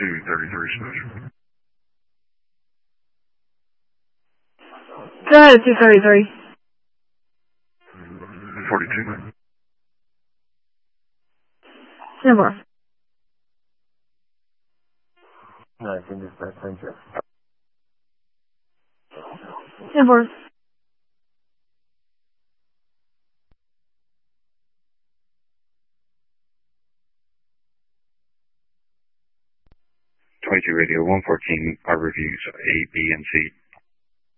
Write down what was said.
233 special. Go ahead, 233. 42. 10-4. No, I think it's that center. 10-4. 22 radio 114, our reviews A, B, and C.